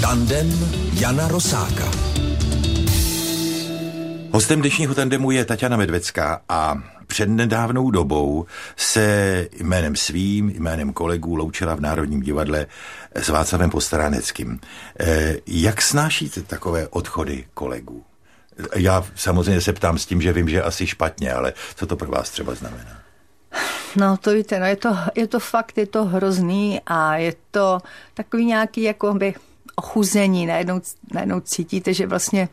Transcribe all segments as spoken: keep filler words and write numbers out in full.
Tandem Jana Rosáka. Hostem dnešního tandemu je Taťana Medvecká a před nedávnou dobou se jménem svým, jménem kolegů loučila v Národním divadle s Václavem Postaráneckým. Jak snášíte takové odchody kolegů? Já samozřejmě se ptám s tím, že vím, že asi špatně, ale co to pro vás třeba znamená? No to víte, no je to, je to fakt, je to hrozný a je to takový nějaký jakoby ochuzení. Najednou, najednou cítíte, že vlastně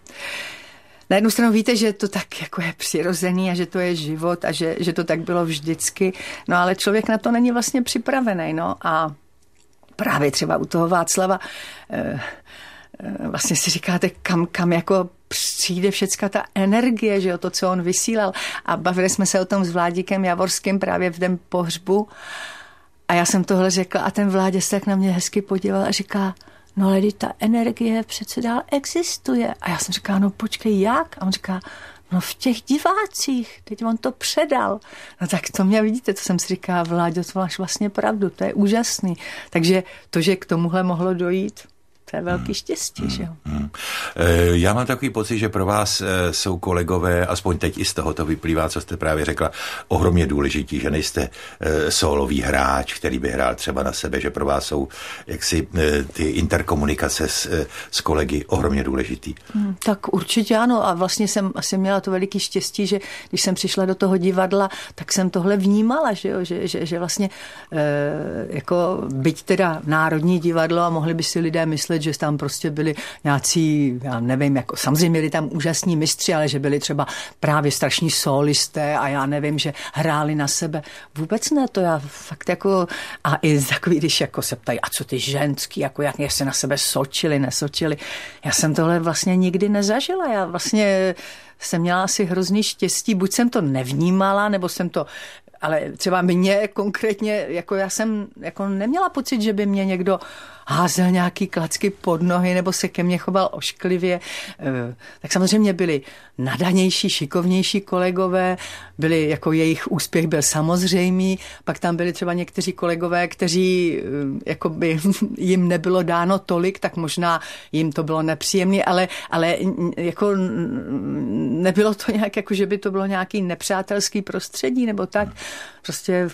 na jednu stranu víte, že to tak jako je přirozený a že to je život a že, že to tak bylo vždycky, no ale člověk na to není vlastně připravený, no a právě třeba u toho Václava eh, eh, vlastně si říkáte, kam, kam jako přijde všecka ta energie, že jo, to, co on vysílal a bavili jsme se o tom s Vládikem Javorským právě v den pohřbu a já jsem tohle řekla a ten Vládě se tak na mě hezky podíval a říká, no ale ta energie přece dál existuje. A já jsem říkala, no počkej, jak? A on říká, no v těch divácích, teď on to předal. No tak to mě vidíte, to jsem si říkala, Vláďo, to máš vlastně pravdu, to je úžasný. Takže to, že k tomuhle mohlo dojít, to je velký štěstí, hmm, že jo. Hmm. Já mám takový pocit, že pro vás jsou kolegové, aspoň teď i z toho to vyplývá, co jste právě řekla, ohromně důležití, že nejste sólový hráč, který by hrál třeba na sebe, že pro vás jsou jaksi ty interkomunikace s, s kolegy ohromně důležitý. Hmm, tak určitě ano a vlastně jsem asi měla to veliký štěstí, že když jsem přišla do toho divadla, tak jsem tohle vnímala, že jo, že, že, že vlastně e, jako byť teda Národní divadlo a mohli by si lidé myslet, že tam prostě byli nějací, já nevím, jako samozřejmě byli tam úžasní mistři, ale že byli třeba právě strašní solisté a já nevím, že hráli na sebe. Vůbec ne, to já fakt jako, a i takový, když jako se ptají, a co ty ženský, jako jak se na sebe sočili, nesočili. Já jsem tohle vlastně nikdy nezažila, já vlastně jsem měla asi hrozný štěstí, buď jsem to nevnímala, nebo jsem to, ale třeba mě konkrétně, jako já jsem jako neměla pocit, že by mě někdo házel nějaký klacky pod nohy nebo se ke mně choval ošklivě. Tak samozřejmě byli nadanější, šikovnější kolegové, byli, jako jejich úspěch byl samozřejmý, pak tam byli třeba někteří kolegové, kteří jako by jim nebylo dáno tolik, tak možná jim to bylo nepříjemné, ale, ale jako nebylo to nějak, jako že by to bylo nějaký nepřátelský prostředí nebo tak. Prostě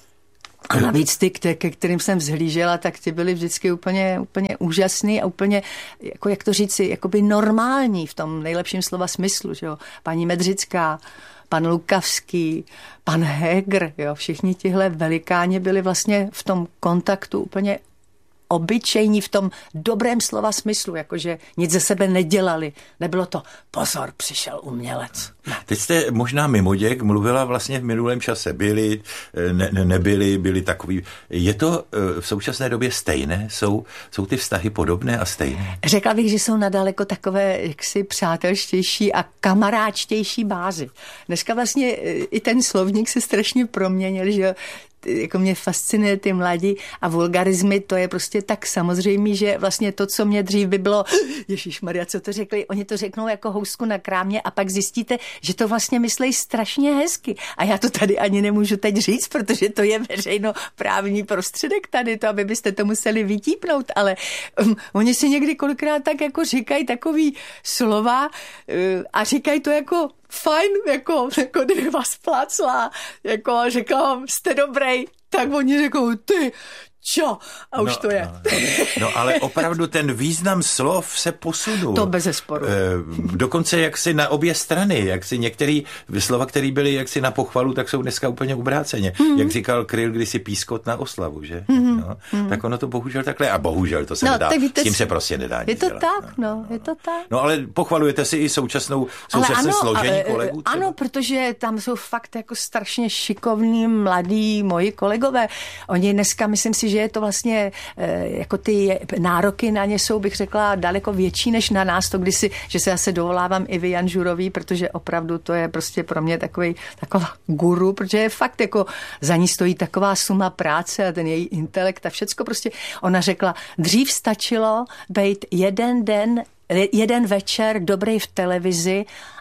a navíc ty, ke kterým jsem vzhlížela, tak ty byly vždycky úplně, úplně úžasný a úplně, jako jak to říci, jakoby normální v tom nejlepším slova smyslu, že jo. Paní Medřická, pan Lukavský, pan Heger, jo, všichni tihle velikáni byli vlastně v tom kontaktu úplně obyčejní v tom dobrém slova smyslu, jakože nic ze sebe nedělali. Nebylo to, pozor, přišel umělec. Ne. Teď jste možná mimoděk mluvila vlastně v minulém čase. Byli, ne, nebyli, byli takový. Je to v současné době stejné? Jsou, jsou ty vztahy podobné a stejné? Řekla bych, že jsou nadaleko takové jaksi přátelštější a kamaráčtější bázi. Dneska vlastně i ten slovník se strašně proměnil, že jako mě fascinuje ty mladí a vulgarizmy, to je prostě tak samozřejmé, že vlastně to, co mě dřív by bylo, ježišmarja, co to řekli, oni to řeknou jako housku na krámě a pak zjistíte, že to vlastně myslejí strašně hezky. A já to tady ani nemůžu teď říct, protože to je veřejnoprávní prostředek tady, to, aby byste to museli vytípnout, ale um, oni si někdy kolikrát tak jako říkají takový slova uh, a říkají to jako fajn, jako, jako kdyby vás plácla, jako řekla, jste dobrý, tak oni řekou, ty, čo? A už no, to je. No, no, no, ale opravdu ten význam slov se posunul. To bezesporu. E, dokonce jaksi na obě strany, jaksi některý slova, které byly jaksi na pochvalu, tak jsou dneska úplně obráceně. Mm. Jak říkal Kryl kdysi pískot na oslavu, že? Mm. No, mm. Tak ono to bohužel takhle, a bohužel to se no, nedá, víte, s tím se prostě nedá nic Je to dělat. tak, no, no, je to tak. No ale pochvalujete si i současnou, současné ano, složení a, kolegů? Třeba? Ano, protože tam jsou fakt jako strašně šikovní, mladí moji kolegové. Oni dneska, myslím si, že je to vlastně, jako ty nároky na ně jsou, bych řekla, daleko větší než na nás, to kdysi, že se zase dovolávám Ivy Janžurový, protože opravdu to je prostě pro mě takový, taková guru, protože je fakt jako za ní stojí taková suma práce a ten její intelekt a všecko prostě. Ona řekla, dřív stačilo být jeden den jeden večer dobrý v televizi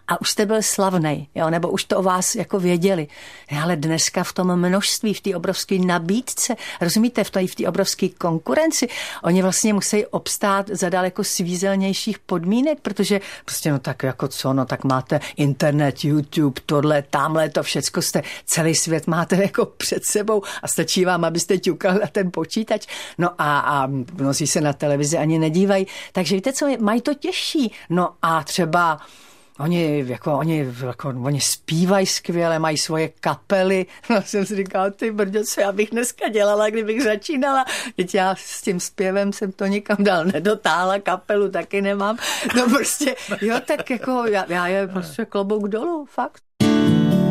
a už jste byl slavnej, jo, nebo už to o vás jako věděli. Ale dneska v tom množství, v té obrovské nabídce, rozumíte, v té v té obrovské konkurenci, oni vlastně musí obstát za daleko svízelnějších podmínek, protože prostě no tak jako co, no tak máte internet, YouTube, tohle, tamhle, to všecko jste, celý svět máte jako před sebou a stačí vám, abyste ťukal na ten počítač. No a, a mnozí se na televizi ani nedívají. Takže víte co, mají to těžší. No a třeba Oni, jako, oni, jako, oni zpívají skvěle, mají svoje kapely. No jsem si říkala, ty brďo, co já bych dneska dělala, kdybych začínala. Teď já s tím zpěvem jsem to nikam dál nedotáhla, kapelu taky nemám. No prostě, jo, tak jako já, já je prostě klobouk dolů, fakt.